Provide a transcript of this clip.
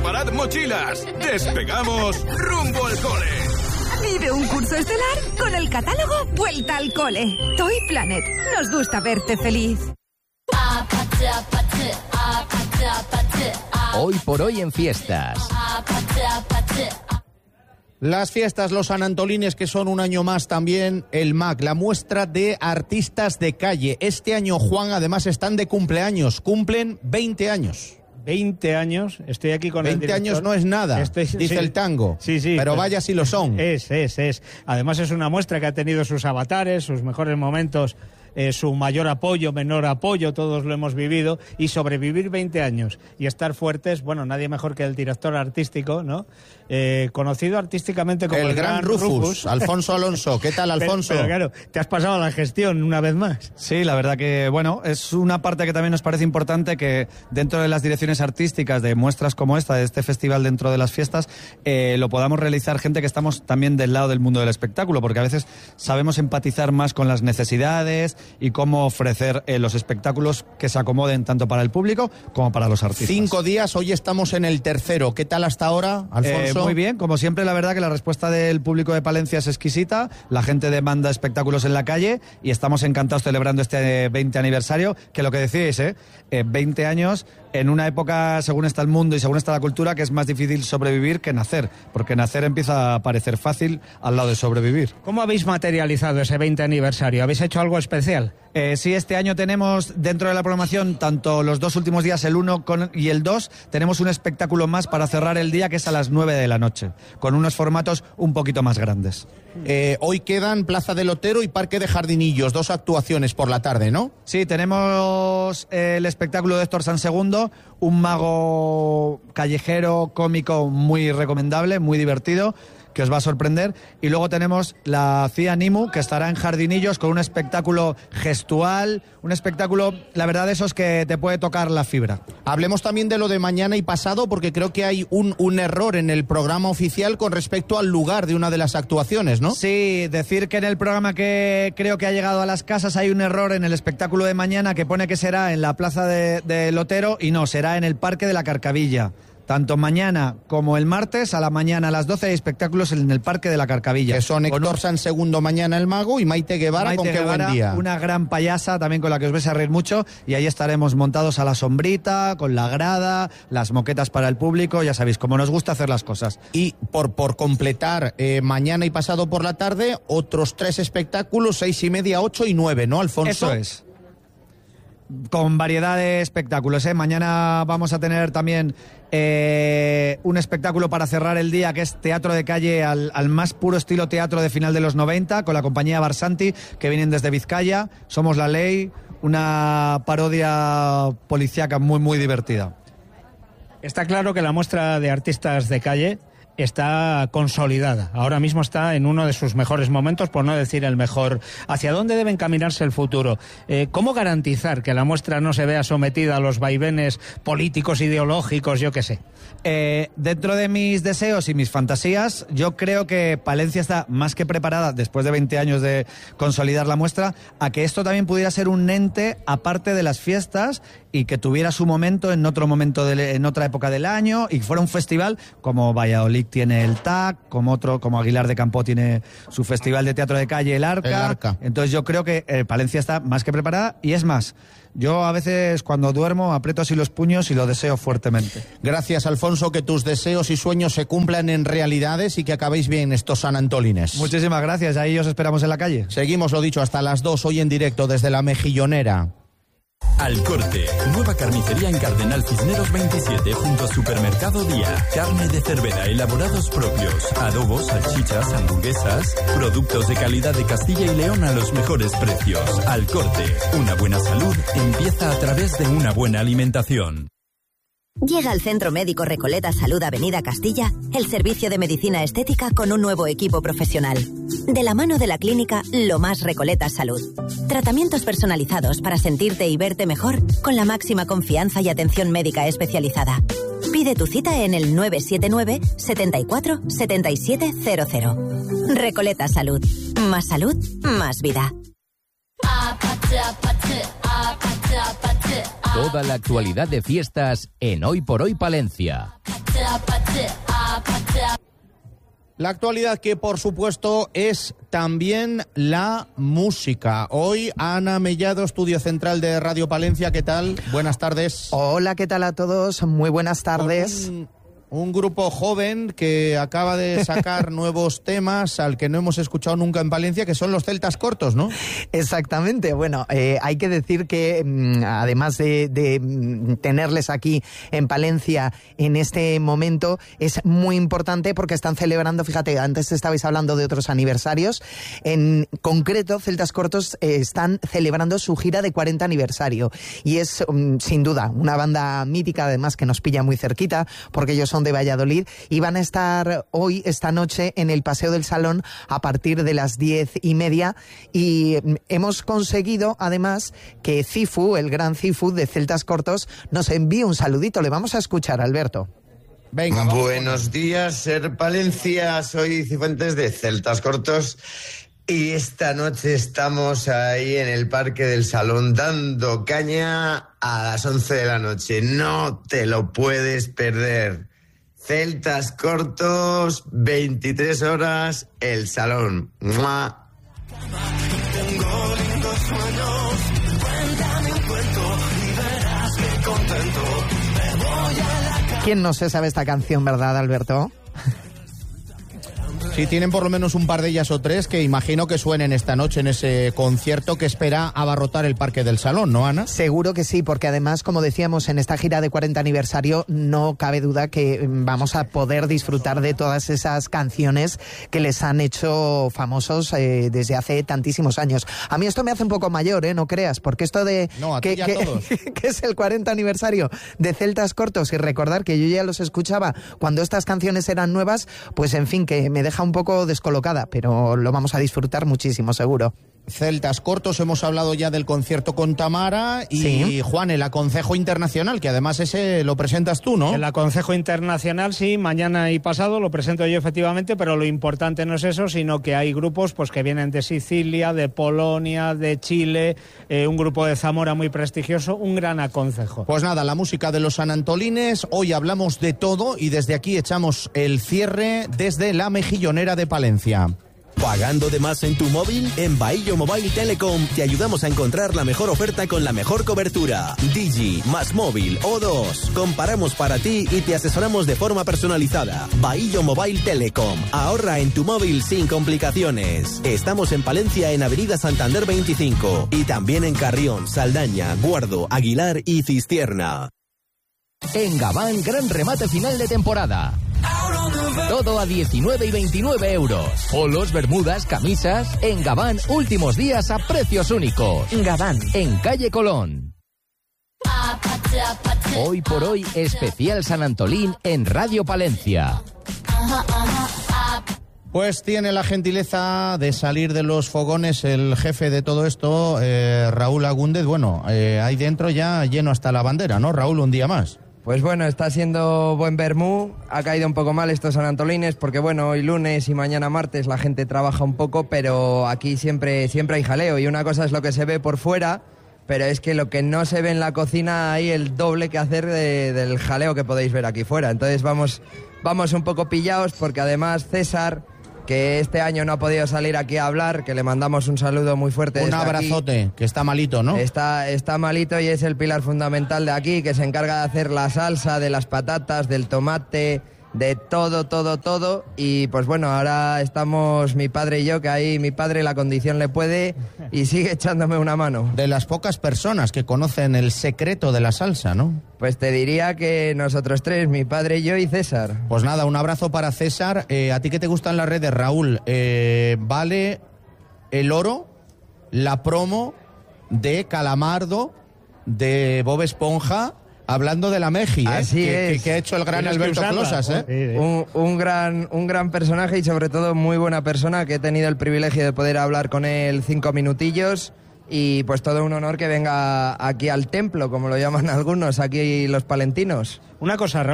Preparad mochilas. Despegamos rumbo al cole. Vive un curso estelar con el catálogo Vuelta al Cole. Toy Planet. Nos gusta verte feliz. Hoy por hoy en fiestas. Las fiestas, los sanantolines, que son un año más también el MAC, la muestra de artistas de calle. Este año, Juan, además están de cumpleaños, cumplen 20 años. 20 años, estoy aquí con 20 el director. 20 años no es nada, dice el tango. Sí, pero vaya si lo son. Es. Además es una muestra que ha tenido sus avatares, sus mejores momentos, su mayor apoyo, menor apoyo, todos lo hemos vivido, y sobrevivir 20 años y estar fuertes, bueno, nadie mejor que el director artístico, ¿no? Conocido artísticamente como el gran Rufus, Alfonso Alonso. ¿Qué tal, Alfonso? Pero claro, te has pasado a la gestión una vez más. Sí, la verdad que, bueno, es una parte que también nos parece importante, que dentro de las direcciones artísticas de muestras como esta, de este festival dentro de las fiestas, lo podamos realizar gente que estamos también del lado del mundo del espectáculo, porque a veces sabemos empatizar más con las necesidades y cómo ofrecer los espectáculos que se acomoden tanto para el público como para los artistas. 5 días, hoy estamos en el tercero. ¿Qué tal hasta ahora, Alfonso? Muy bien, como siempre, la verdad que la respuesta del público de Palencia es exquisita, la gente demanda espectáculos en la calle y estamos encantados celebrando este 20 aniversario, que lo que decís, 20 años en una época, según está el mundo y según está la cultura, que es más difícil sobrevivir que nacer, porque nacer empieza a parecer fácil al lado de sobrevivir. ¿Cómo habéis materializado ese 20 aniversario? ¿Habéis hecho algo especial? Sí, este año tenemos dentro de la programación, tanto los 2 últimos días, el 1 y el 2, tenemos un espectáculo más para cerrar el día, que es a las 9 de la noche, con unos formatos un poquito más grandes. Hoy quedan Plaza del Otero y Parque de Jardinillos, 2 actuaciones por la tarde, ¿no? Sí, tenemos el espectáculo de Héctor Sansegundo, un mago callejero, cómico, muy recomendable, muy divertido, que os va a sorprender. Y luego tenemos la CIA Nimu, que estará en Jardinillos con un espectáculo gestual, un espectáculo, la verdad, de esos que te puede tocar la fibra. Hablemos también de lo de mañana y pasado, porque creo que hay un error en el programa oficial con respecto al lugar de una de las actuaciones, ¿no? Sí, decir que en el programa que creo que ha llegado a las casas hay un error en el espectáculo de mañana, que pone que será en la Plaza de Lotero, y no, será en el Parque de la Carcavilla. Tanto mañana como el martes, a la mañana a las 12 hay espectáculos en el Parque de la Carcavilla. Que son Héctor Sansegundo mañana el mago y Maite Guevara, con Qué buen día. Una gran payasa también con la que os vais a reír mucho, y ahí estaremos montados a la sombrita, con la grada, las moquetas para el público, ya sabéis, cómo nos gusta hacer las cosas. Y por completar, mañana y pasado por la tarde, otros 3 espectáculos, 6:30, 8 y 9, ¿no, Alfonso? Eso es. Con variedad de espectáculos, ¿eh? Mañana vamos a tener también un espectáculo para cerrar el día, que es teatro de calle al más puro estilo teatro de final de los 90, con la compañía Barsanti, que vienen desde Vizcaya. Somos la ley, una parodia policíaca muy, muy divertida. Está claro que la muestra de artistas de calle está consolidada. Ahora mismo está en uno de sus mejores momentos, por no decir el mejor. ¿Hacia dónde debe encaminarse el futuro? ¿Cómo garantizar que la muestra no se vea sometida a los vaivenes políticos, ideológicos, yo qué sé? Dentro de mis deseos y mis fantasías, yo creo que Palencia está más que preparada, después de 20 años de consolidar la muestra, a que esto también pudiera ser un ente aparte de las fiestas y que tuviera su momento en otro momento, en otra época del año, y que fuera un festival como Valladolid tiene el TAC, como Aguilar de Campo tiene su festival de teatro de calle, el Arca. Entonces yo creo que Palencia está más que preparada, y es más, yo a veces cuando duermo aprieto así los puños y lo deseo fuertemente. Gracias, Alfonso, que tus deseos y sueños se cumplan en realidades y que acabéis bien estos sanantolines. Muchísimas gracias, ahí os esperamos en la calle. Seguimos, lo dicho, hasta las 2, hoy en directo desde La Mejillonera. Al Corte, nueva carnicería en Cardenal Cisneros 27 junto a Supermercado Día. Carne de Cervera, elaborados propios, adobos, salchichas, hamburguesas, productos de calidad de Castilla y León a los mejores precios. Al Corte, una buena salud empieza a través de una buena alimentación. Llega al Centro Médico Recoleta Salud Avenida Castilla el servicio de medicina estética con un nuevo equipo profesional. De la mano de la clínica Lo Más Recoleta Salud. Tratamientos personalizados para sentirte y verte mejor con la máxima confianza y atención médica especializada. Pide tu cita en el 979 74 77 00. Recoleta Salud. Más salud, más vida. Toda la actualidad de fiestas en Hoy por Hoy Palencia. La actualidad que, por supuesto, es también la música. Hoy, Ana Mellado, Estudio Central de Radio Palencia. ¿Qué tal? Buenas tardes. Hola, ¿qué tal a todos? Muy buenas tardes. Un grupo joven que acaba de sacar nuevos temas al que no hemos escuchado nunca en Palencia, que son los Celtas Cortos, ¿no? Exactamente. Bueno, hay que decir que además de tenerles aquí en Palencia en este momento, es muy importante porque están celebrando, fíjate, antes estabais hablando de otros aniversarios, en concreto Celtas Cortos están celebrando su gira de 40 aniversario y es sin duda una banda mítica, además que nos pilla muy cerquita porque ellos son de Valladolid y van a estar hoy, esta noche, en el Paseo del Salón a partir de las 10:30 y hemos conseguido además que Cifu, el gran Cifu de Celtas Cortos, nos envíe un saludito. Le vamos a escuchar, Alberto. Venga, buenos días, Ser Palencia, soy Cifuentes de Celtas Cortos y esta noche estamos ahí en el Parque del Salón dando caña a las 11 de la noche. No te lo puedes perder. Celtas Cortos, 23 horas, el Salón. ¡Mua! Tengo lindos sueños, cuéntame un cuento y verás que contento me voy a la cama. ¿Quién no se sabe esta canción, verdad, Alberto? Sí, tienen por lo menos un par de ellas o tres que imagino que suenen esta noche en ese concierto que espera abarrotar el Parque del Salón, ¿no, Ana? Seguro que sí, porque además, como decíamos, en esta gira de 40 aniversario no cabe duda que vamos a poder disfrutar de todas esas canciones que les han hecho famosos desde hace tantísimos años. A mí esto me hace un poco mayor, no creas, porque esto de no, a ti y a todos. que es el 40 aniversario de Celtas Cortos y recordar que yo ya los escuchaba cuando estas canciones eran nuevas, pues en fin, que me deja un poco descolocada, pero lo vamos a disfrutar muchísimo, seguro. Celtas Cortos, hemos hablado ya del concierto con Tamara y sí. Juan, el Aconcejo Internacional, que además ese lo presentas tú, ¿no? El Aconcejo Internacional, sí, mañana y pasado lo presento yo efectivamente, pero lo importante no es eso, sino que hay grupos pues que vienen de Sicilia, de Polonia, de Chile, un grupo de Zamora muy prestigioso, un gran aconcejo. Pues nada, la música de los Sanantolines, hoy hablamos de todo y desde aquí echamos el cierre desde la Mejillonera de Palencia. ¿Pagando de más en tu móvil? En Bahillo Mobile Telecom te ayudamos a encontrar la mejor oferta con la mejor cobertura. Digi, Más Móvil, O2. Comparamos para ti y te asesoramos de forma personalizada. Bahillo Mobile Telecom. Ahorra en tu móvil sin complicaciones. Estamos en Palencia en Avenida Santander 25 y también en Carrión, Saldaña, Guardo, Aguilar y Cistierna. En Gabán, gran remate final de temporada. Todo a 19 y 29 euros. Polos, bermudas, camisas. En Gabán, últimos días a precios únicos. Gabán, en calle Colón. Hoy por hoy, especial San Antolín en Radio Palencia. Pues tiene la gentileza de salir de los fogones el jefe de todo esto, Raúl Agúndez. Bueno, ahí dentro ya lleno hasta la bandera, ¿no, Raúl? Un día más. Pues bueno, está siendo buen vermú, ha caído un poco mal estos sanantolines porque bueno, hoy lunes y mañana martes la gente trabaja un poco, pero aquí siempre hay jaleo y una cosa es lo que se ve por fuera, pero es que lo que no se ve en la cocina hay el doble que hacer del jaleo que podéis ver aquí fuera. Entonces vamos un poco pillados porque además César, que este año no ha podido salir aquí a hablar, que le mandamos un saludo muy fuerte. Un abrazote, aquí, que está malito, ¿no? Está malito y es el pilar fundamental de aquí, que se encarga de hacer la salsa, de las patatas, del tomate, de todo. Y pues bueno, ahora estamos mi padre y yo, que ahí mi padre la condición le puede y sigue echándome una mano. De las pocas personas que conocen el secreto de la salsa, ¿no? Pues te diría que nosotros tres, mi padre, yo y César. Pues nada, un abrazo para César. ¿A ti qué te gustan las redes, Raúl? ¿Vale el oro, la promo de Calamardo, de Bob Esponja, hablando de la Meji, Así es. Que ha hecho el gran Alberto Closas, Un gran personaje y sobre todo muy buena persona, que he tenido el privilegio de poder hablar con él 5 minutillos y pues todo un honor que venga aquí al templo, como lo llaman algunos, aquí los palentinos. Una cosa, Raúl.